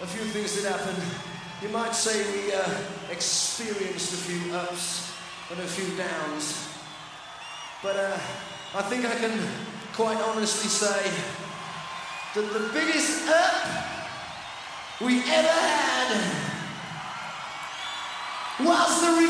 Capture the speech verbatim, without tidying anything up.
a few things that happened. You might say we uh, experienced a few ups and a few downs. But uh, I think I can quite honestly say that the biggest up we ever had was the